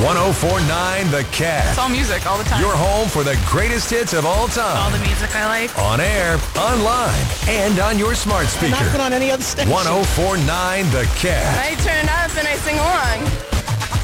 104.9 The Cat. It's all music all the time. Your home for the greatest hits of all time. All the music I like. On air, online, and on your smart speaker. Not on any other station. 104.9 The Cat. I turn up and I sing along.